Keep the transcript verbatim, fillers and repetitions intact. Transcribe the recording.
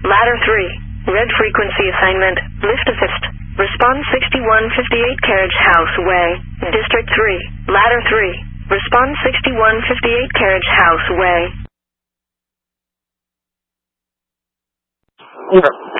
Ladder three. Red frequency assignment. Lift assist. Response sixty-one fifty-eight Carriage House Way. District three. Ladder three. Response sixty-one fifty-eight Carriage House Way. Over.